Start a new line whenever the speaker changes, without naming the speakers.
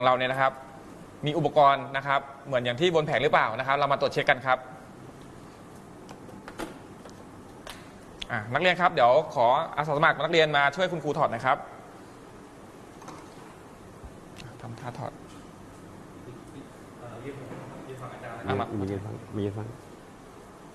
เราเนี่ยนะครับมีอุปกรณ์นะครับเหมือนอย่างที่บนแผงหรือเปล่านะครับเรามาตรวจเช็คกันครับนักเรียนครับเดี๋ยวขออาสาสมัครนักเรียนมาช่วยคุณครูถอดนะครับทำท่าถอด
ยืนฟังอาจารย์มียืนฟัง